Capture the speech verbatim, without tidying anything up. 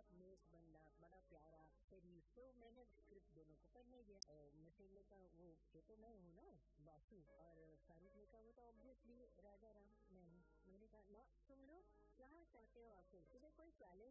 बहुत नेक बंदा, बड़ा प्यारा शरीफ। तो मैंने स्क्रिप्ट दोनों को पढ़ने दिया। नसीब ने कहा वो ये तो मैं हूँ ना बासु, और फारूक ने कहा वो तो ऑब्वियसली राजा राम मैं हूँ। मैंने कहा ना तुम लोग क्या चाहते हो, आखिर तुम्हें कोई चैलेंज